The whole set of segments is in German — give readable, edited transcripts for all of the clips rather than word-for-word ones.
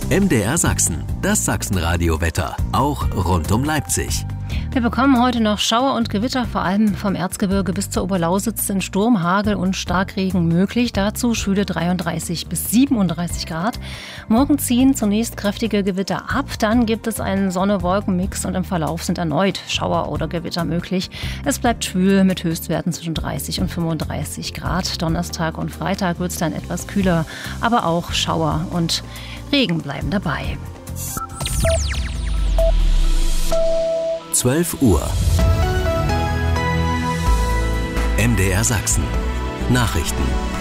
MDR Sachsen, das Sachsenradio-Wetter, auch rund um Leipzig. Wir bekommen heute noch Schauer und Gewitter, vor allem vom Erzgebirge bis zur Oberlausitz sind Sturm, Hagel und Starkregen möglich. Dazu Schwüle 33 bis 37 Grad. Morgen ziehen zunächst kräftige Gewitter ab, dann gibt es einen Sonne-Wolken-Mix und im Verlauf sind erneut Schauer oder Gewitter möglich. Es bleibt schwül mit Höchstwerten zwischen 30 und 35 Grad. Donnerstag und Freitag wird es dann etwas kühler, aber auch Schauer und Regen bleiben dabei. 12 Uhr. MDR Sachsen. Nachrichten.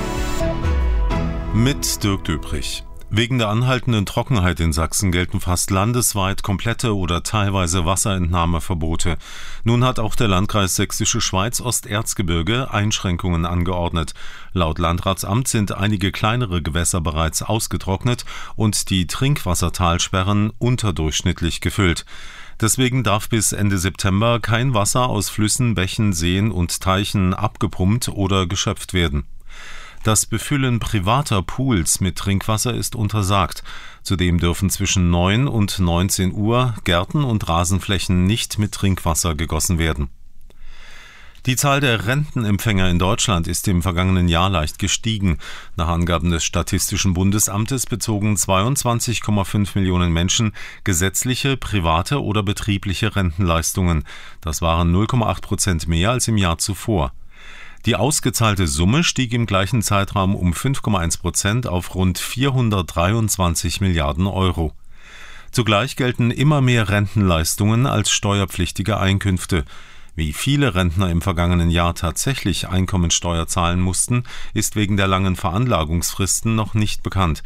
Mit Dirk Döbrich. Wegen der anhaltenden Trockenheit in Sachsen gelten fast landesweit komplette oder teilweise Wasserentnahmeverbote. Nun hat auch der Landkreis Sächsische Schweiz-Osterzgebirge Einschränkungen angeordnet. Laut Landratsamt sind einige kleinere Gewässer bereits ausgetrocknet und die Trinkwassertalsperren unterdurchschnittlich gefüllt. Deswegen darf bis Ende September kein Wasser aus Flüssen, Bächen, Seen und Teichen abgepumpt oder geschöpft werden. Das Befüllen privater Pools mit Trinkwasser ist untersagt. Zudem dürfen zwischen 9 und 19 Uhr Gärten und Rasenflächen nicht mit Trinkwasser gegossen werden. Die Zahl der Rentenempfänger in Deutschland ist im vergangenen Jahr leicht gestiegen. Nach Angaben des Statistischen Bundesamtes bezogen 22,5 Millionen Menschen gesetzliche, private oder betriebliche Rentenleistungen. Das waren 0,8% mehr als im Jahr zuvor. Die ausgezahlte Summe stieg im gleichen Zeitraum um 5,1% auf rund 423 Milliarden Euro. Zugleich gelten immer mehr Rentenleistungen als steuerpflichtige Einkünfte. Wie viele Rentner im vergangenen Jahr tatsächlich Einkommensteuer zahlen mussten, ist wegen der langen Veranlagungsfristen noch nicht bekannt.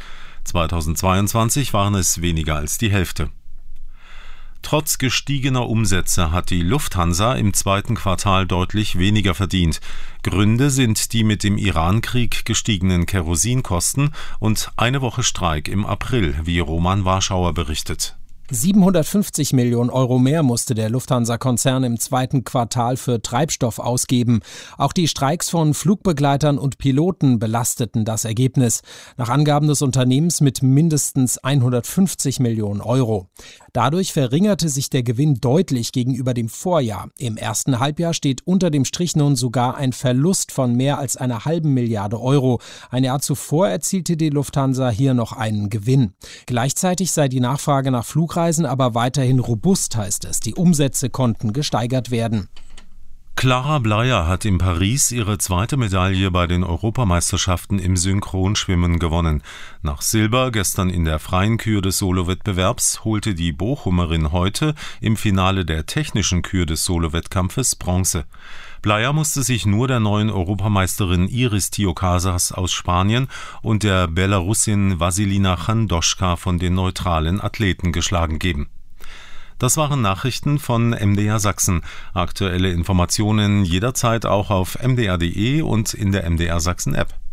2022 waren es weniger als die Hälfte. Trotz gestiegener Umsätze hat die Lufthansa im zweiten Quartal deutlich weniger verdient. Gründe sind die mit dem Iran-Krieg gestiegenen Kerosinkosten und eine Woche Streik im April, wie Roman Warschauer berichtet. 750 Millionen Euro mehr musste der Lufthansa-Konzern im zweiten Quartal für Treibstoff ausgeben. Auch die Streiks von Flugbegleitern und Piloten belasteten das Ergebnis. Nach Angaben des Unternehmens mit mindestens 150 Millionen Euro. Dadurch verringerte sich der Gewinn deutlich gegenüber dem Vorjahr. Im ersten Halbjahr steht unter dem Strich nun sogar ein Verlust von mehr als einer halben Milliarde Euro. Ein Jahr zuvor erzielte die Lufthansa hier noch einen Gewinn. Gleichzeitig sei die Nachfrage nach Flugreisen aber weiterhin robust, heißt es. Die Umsätze konnten gesteigert werden. Clara Bleier hat in Paris ihre zweite Medaille bei den Europameisterschaften im Synchronschwimmen gewonnen. Nach Silber gestern in der freien Kür des Solo-Wettbewerbs holte die Bochumerin heute im Finale der technischen Kür des Solo-Wettkampfes Bronze. Bleier musste sich nur der neuen Europameisterin Iris Tiocasas aus Spanien und der Belarusin Vasilina Chandoschka von den neutralen Athleten geschlagen geben. Das waren Nachrichten von MDR Sachsen. Aktuelle Informationen jederzeit auch auf mdr.de und in der MDR Sachsen App.